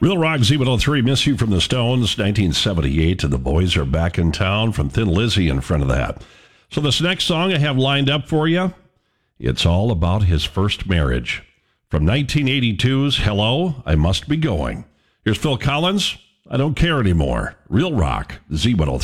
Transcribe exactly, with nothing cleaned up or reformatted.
Real Rock Z one oh three, Miss You from the Stones, nineteen seventy-eight, and the Boys Are Back in Town from Thin Lizzy in front of that. So this next song I have lined up for you, it's all about his first marriage. From nineteen eighty-two's Hello, I Must Be Going. Here's Phil Collins, I Don't Care Anymore. Real Rock Z one oh three.